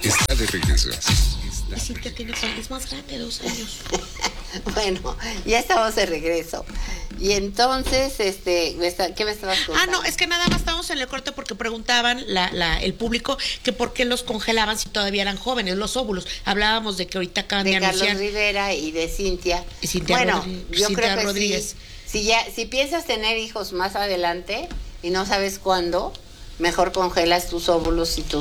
está de regreso. Y Cintia tiene es más grande, 2 años. Bueno, ya estamos de regreso. Y entonces, ¿qué me estabas contando? No, es que nada más estábamos en el corte porque preguntaban el público que por qué los congelaban si todavía eran jóvenes, los óvulos. Hablábamos de que ahorita acaban de anunciar. Carlos Rivera y de Cintia. Y Cintia bueno, yo Cintia creo que Rodríguez. sí. Si piensas tener hijos más adelante y no sabes cuándo, mejor congelas tus óvulos y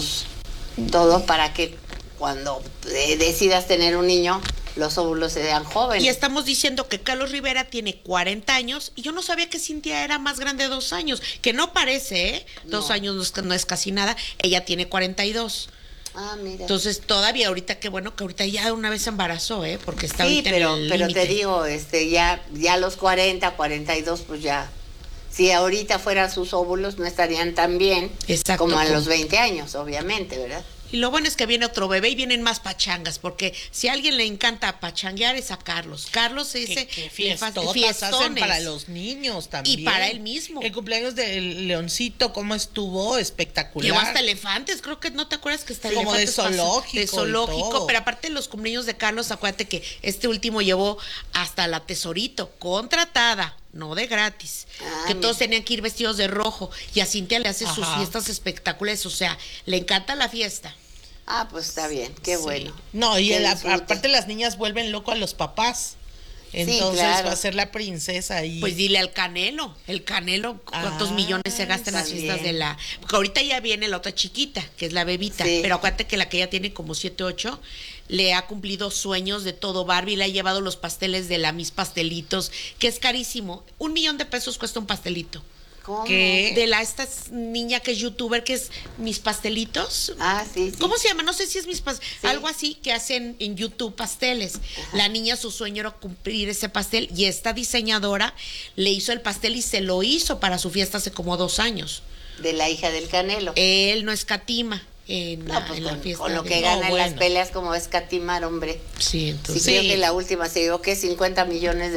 todo para que cuando decidas tener un niño, los óvulos sean jóvenes. Y estamos diciendo que Carlos Rivera tiene 40 años y yo no sabía que Cintia era más grande de 2 años, que no parece, ¿eh? No. 2 años no es casi nada, ella tiene 42. Mira. Entonces todavía ahorita, qué bueno que ahorita ya una vez se embarazó, porque está Sí, ahorita pero, en el pero límite. te digo, ya a los 40, 42, pues ya. Si ahorita fueran sus óvulos, no estarían tan bien. Exacto, como a los 20 años, obviamente, ¿verdad? Y lo bueno es que viene otro bebé y vienen más pachangas, porque si a alguien le encanta pachanguear es a Carlos. Carlos ese que fiestotas hacen para los niños también. Y para él mismo. El cumpleaños del Leoncito, ¿cómo estuvo? Espectacular. Llevó hasta elefantes, creo que no te acuerdas que hasta como elefantes. de zoológico. De zoológico, y todo. pero aparte de los cumpleaños de Carlos, acuérdate que este último llevó hasta la Tesorito, contratada. No de gratis, que todos tenían que ir vestidos de rojo y a Cintia le hace sus fiestas espectaculares, o sea, le encanta la fiesta. Pues está bien, qué bueno. No, y Que disfrute. aparte las niñas vuelven loco a los papás. Entonces claro. va a ser la princesa ahí. Pues dile al Canelo, cuántos millones se gasta en las fiestas de la... Porque ahorita ya viene la otra chiquita, que es la bebita, pero acuérdate que la que ella tiene como 7, 8, le ha cumplido sueños de todo Barbie, le ha llevado los pasteles de la Mis Pastelitos, que es carísimo. $1,000,000 cuesta un pastelito. ¿Cómo? De esta niña que es youtuber, que es Mis Pastelitos. Sí. ¿Cómo se llama? No sé si es Sí. algo así, que hacen en YouTube pasteles. La niña, su sueño era cumplir ese pastel y esta diseñadora le hizo el pastel y se lo hizo para su fiesta hace como 2 años. De la hija del Canelo. Él no escatima en la fiesta. Con lo de- que gana en las bueno. peleas, como escatimar, hombre. Sí, entonces. Sí, creo que la última se dio, ¿qué? $50 millones.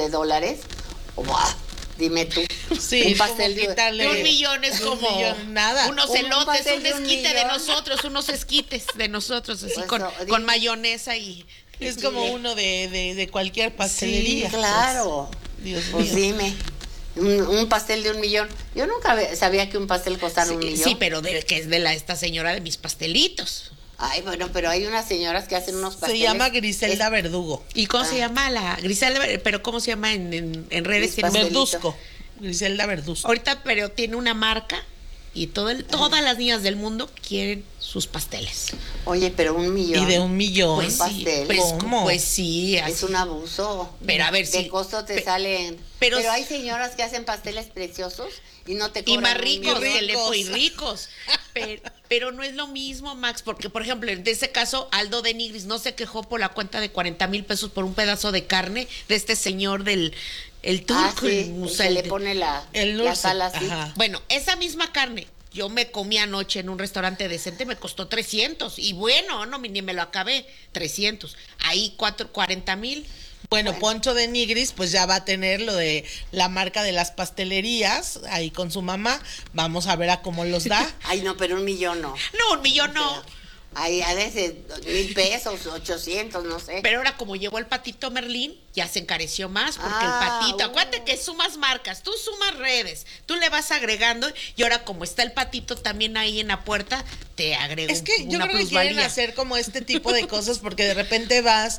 ¡Buah! Dime tú. Sí, un pastel como quitarle- $1 millón es de un como millón, nada. unos Un elotes, pastel un de un esquite de millón. nosotros, unos esquites de nosotros, así Pues con dime. mayonesa y... Es como uno de cualquier pastelería. Sí, claro. Dios Pues mío. dime. Un pastel de $1 millón. Yo nunca sabía que un pastel costara $1 millón. Sí, pero que es de esta señora de Mis Pastelitos. Bueno, pero hay unas señoras que hacen unos pasteles. Se llama Griselda Verdugo. ¿Y cómo se llama la Griselda? Pero ¿cómo se llama en redes? Mis Tiene un- pastelito. Verduzco. Griselda Verduzco. Ahorita, pero tiene una marca y todas las niñas del mundo quieren sus pasteles. Oye, pero $1 millón. Y de $1 millón. Pues sí, Pues, ¿cómo? pues sí, así. Es un abuso. Pero a ver, de sí. costo te salen. pero- Pero hay señoras que hacen pasteles preciosos y no te Y cobran más $1 ricos, millón. y ricos. Pero no es lo mismo, Max, porque, por ejemplo, en ese caso, Aldo de Nigris no se quejó por la cuenta de $40,000 por un pedazo de carne de este señor del turco. Sí, se le pone la Nurse. sal así. Ajá. Bueno, esa misma carne, yo me comí anoche en un restaurante decente, me costó 300. Y bueno, ni me lo acabé, 300. Ahí 40,000. Bueno, Poncho de Nigris pues ya va a tener lo de la marca de las pastelerías ahí con su mamá. Vamos a ver a cómo los da. Ay, no, pero $1 millón no. No, $1 millón no. Ahí a veces $1,000, 800, no sé. Pero ahora como llegó el patito Merlín, ya se encareció más, porque el patito, acuérdate que sumas marcas, tú sumas redes, tú le vas agregando, y ahora como está el patito también ahí en la puerta, te agrego Es que yo una creo que quieren plusvalía. hacer como este tipo de cosas porque de repente vas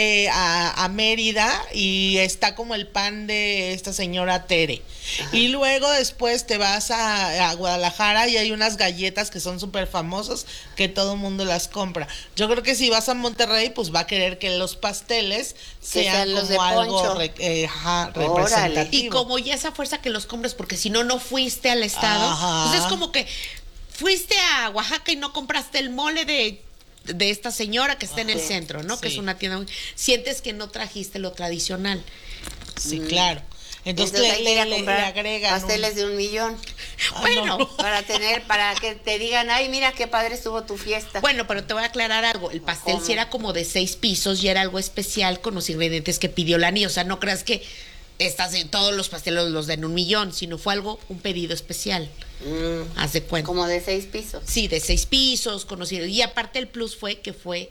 a Mérida y está como el pan de esta señora Tere. Y luego después te vas a Guadalajara y hay unas galletas que son súper famosas que todo mundo las compra. Yo creo que si vas a Monterrey pues va a querer que los pasteles sean los de como algo Poncho. representativo. Y como ya esa fuerza que los compres, porque si no, no fuiste al estado, Ajá. pues es como que fuiste a Oaxaca y no compraste el mole de esta señora que está en el centro, ¿no? Que Sí. es una tienda sientes que no trajiste lo tradicional. Sí, claro. Entonces hay que ir a le comprar agregan pasteles de $1 millón Bueno, para que te digan, ay, mira qué padre estuvo tu fiesta. bueno, pero te voy a aclarar algo. El pastel ¿Cómo? sí era como de 6 pisos y era algo especial con los ingredientes que pidió la niña. O sea, no creas que todos los pastelos los den 1,000,000, sino fue un pedido especial. Haz de cuenta. Como de 6 pisos. Sí, de 6 pisos, conocido. Y aparte el plus fue que fue